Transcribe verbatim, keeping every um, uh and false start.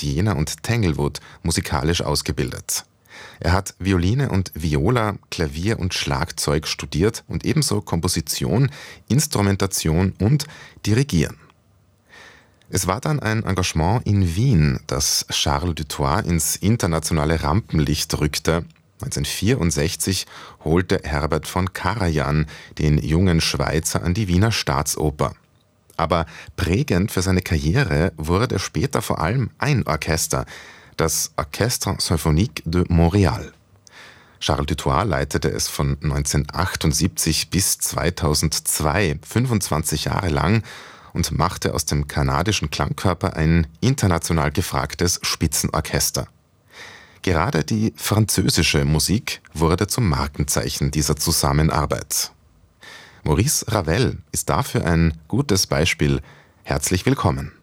Jena und Tanglewood musikalisch ausgebildet. Er hat Violine und Viola, Klavier und Schlagzeug studiert und ebenso Komposition, Instrumentation und Dirigieren. Es war dann ein Engagement in Wien, das Charles Dutoit ins internationale Rampenlicht rückte. neunzehnhundertvierundsechzig holte Herbert von Karajan den jungen Schweizer an die Wiener Staatsoper. Aber prägend für seine Karriere wurde später vor allem ein Orchester, das Orchestre Symphonique de Montréal. Charles Dutoit leitete es von neunzehnhundertachtundsiebzig bis zweitausendzwei, fünfundzwanzig Jahre lang, und machte aus dem kanadischen Klangkörper ein international gefragtes Spitzenorchester. Gerade die französische Musik wurde zum Markenzeichen dieser Zusammenarbeit. Maurice Ravel ist dafür ein gutes Beispiel. Herzlich willkommen.